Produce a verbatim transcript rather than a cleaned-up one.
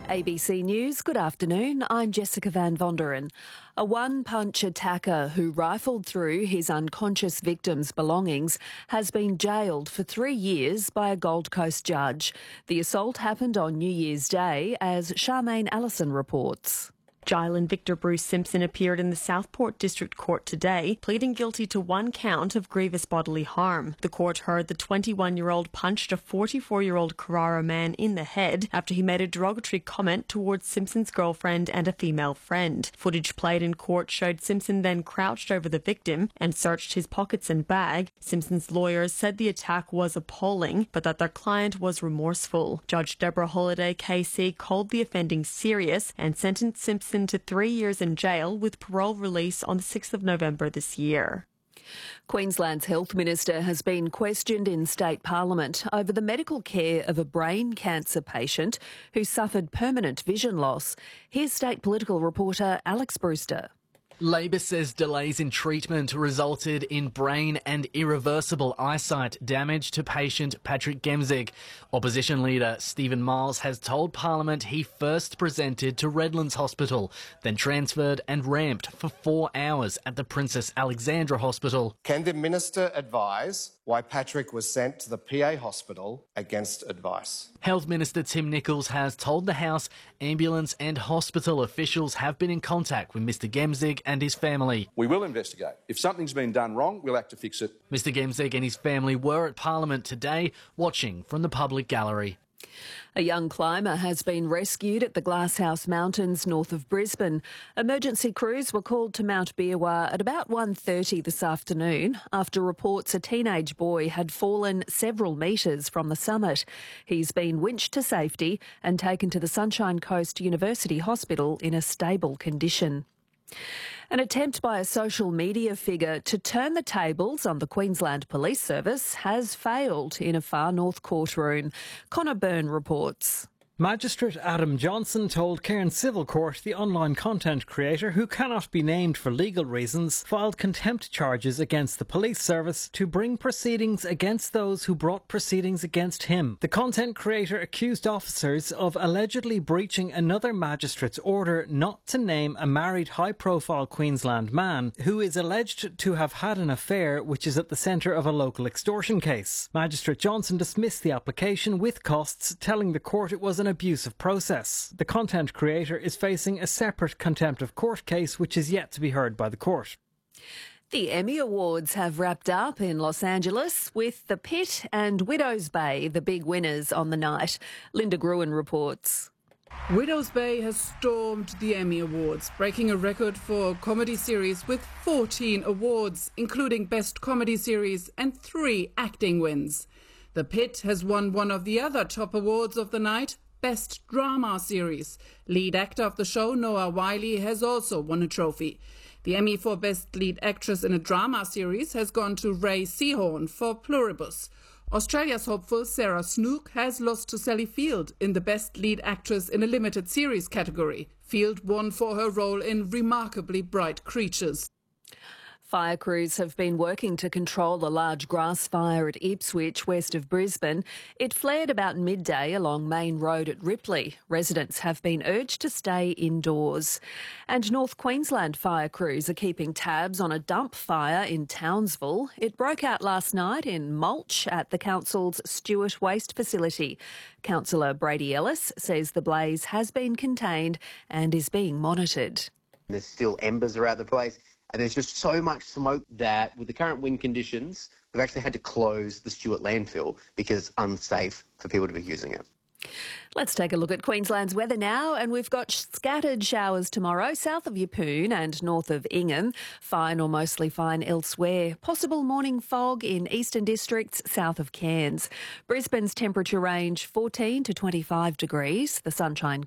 A B C News, good afternoon. I'm Jessica Van Vonderen. A one-punch attacker who rifled through his unconscious victim's belongings has been jailed for three years by a Gold Coast judge. The assault happened on New Year's Day, as Charmaine Allison reports. Jylan Victor Bruce Simpson appeared in the Southport District Court today, pleading guilty to one count of grievous bodily harm. The court heard the twenty-one-year-old punched a forty-four-year-old Carrara man in the head after he made a derogatory comment towards Simpson's girlfriend and a female friend. Footage played in court showed Simpson then crouched over the victim and searched his pockets and bag. Simpson's lawyers said the attack was appalling, but that their client was remorseful. Judge Deborah Holliday K C called the offending serious and sentenced Simpson to three years in jail with parole release on the sixth of November this year. Queensland's Health Minister has been questioned in State Parliament over the medical care of a brain cancer patient who suffered permanent vision loss. Here's State political reporter Alex Brewster. Labor says delays in treatment resulted in brain and irreversible eyesight damage to patient Patrick Gemzig. Opposition leader Stephen Miles has told Parliament he first presented to Redlands Hospital, then transferred and ramped for four hours at the Princess Alexandra Hospital. Can the Minister advise why Patrick was sent to the P A hospital against advice? Health Minister Tim Nicholls has told the House ambulance and hospital officials have been in contact with Mr Gemzig and his family. We will investigate. If something's been done wrong, we'll act to fix it. Mr Gemzig and his family were at Parliament today, watching from the public gallery. A young climber has been rescued at the Glasshouse Mountains north of Brisbane. Emergency crews were called to Mount Beerwah at about one thirty this afternoon after reports a teenage boy had fallen several metres from the summit. He's been winched to safety and taken to the Sunshine Coast University Hospital in a stable condition. An attempt by a social media figure to turn the tables on the Queensland Police Service has failed in a far north courtroom. Connor Byrne reports. Magistrate Adam Johnson told Cairns Civil Court the online content creator, who cannot be named for legal reasons, filed contempt charges against the police service to bring proceedings against those who brought proceedings against him. The content creator accused officers of allegedly breaching another magistrate's order not to name a married high-profile Queensland man who is alleged to have had an affair which is at the centre of a local extortion case. Magistrate Johnson dismissed the application with costs, telling the court it was an abusive process. The content creator is facing a separate contempt of court case which is yet to be heard by the court. The Emmy Awards have wrapped up in Los Angeles, with The Pit and Widow's Bay the big winners on the night. Linda Gruen reports. Widow's Bay has stormed the Emmy Awards, breaking a record for comedy series with fourteen awards, including Best Comedy Series and three acting wins. The Pit has won one of the other top awards of the night, Best Drama Series. Lead actor of the show, Noah Wyle, has also won a trophy. The Emmy for Best Lead Actress in a Drama Series has gone to Ray Seahorn for Pluribus. Australia's hopeful Sarah Snook has lost to Sally Field in the Best Lead Actress in a Limited Series category. Field won for her role in Remarkably Bright Creatures. Fire crews have been working to control a large grass fire at Ipswich, west of Brisbane. It flared about midday along Main Road at Ripley. Residents have been urged to stay indoors. And North Queensland fire crews are keeping tabs on a dump fire in Townsville. It broke out last night in mulch at the council's Stewart Waste facility. Councillor Brady Ellis says the blaze has been contained and is being monitored. There's still embers around the place. And there's just so much smoke that, with the current wind conditions, we've actually had to close the Stewart landfill because it's unsafe for people to be using it. Let's take a look at Queensland's weather now, and we've got scattered showers tomorrow south of Yeppoon and north of Ingham. Fine or mostly fine elsewhere. Possible morning fog in eastern districts south of Cairns. Brisbane's temperature range fourteen to twenty-five degrees. The Sunshine